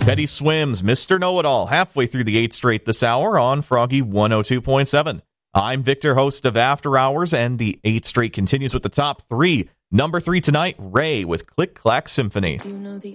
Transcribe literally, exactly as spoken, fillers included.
Betty Swims, Mister Know-It-All, halfway through the eighth straight this hour on Froggy one oh two point seven. I'm Victor, host of After Hours, and the eighth straight continues with the top three. Number three tonight, Ray with Click Clack Symphony. Do you know the